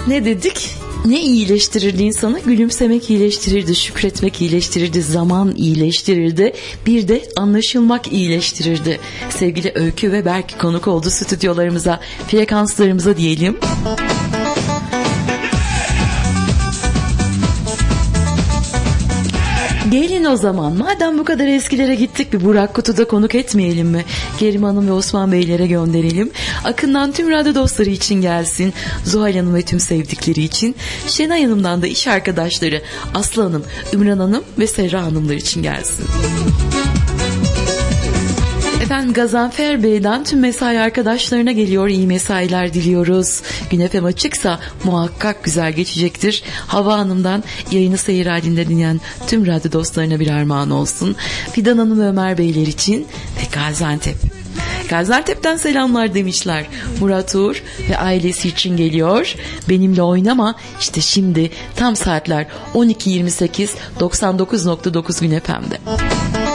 Ne dedik? Ne iyileştirirdi insanı? Gülümsemek iyileştirirdi, şükretmek iyileştirirdi, zaman iyileştirirdi. Bir de anlaşılmak iyileştirirdi. Sevgili Öykü ve Berk konuk oldu stüdyolarımıza, frekanslarımıza diyelim. Gelin o zaman, madem bu kadar eskilere gittik, bir Burak Kutu'da konuk etmeyelim mi? Kerim Hanım ve Osman Beylere gönderelim. Akın'dan tüm radyo dostları için gelsin. Zuhal Hanım ve tüm sevdikleri için. Şenay Hanım'dan da iş arkadaşları Aslı Hanım, Ümran Hanım ve Serra Hanımlar için gelsin. Efendim Gazanfer Bey'den tüm mesai arkadaşlarına geliyor. İyi mesailer diliyoruz. Gün FM açıksa muhakkak güzel geçecektir. Hava Hanım'dan yayını seyir halinde dinleyen tüm radyo dostlarına bir armağan olsun. Fidan Hanım ve Ömer Beyler için ve Gaziantep. Gaziantep'ten selamlar demişler. Murat Uğur ve ailesi için geliyor. Benimle oynama. İşte şimdi tam saatler 12.28 99.9 Gün FM'de.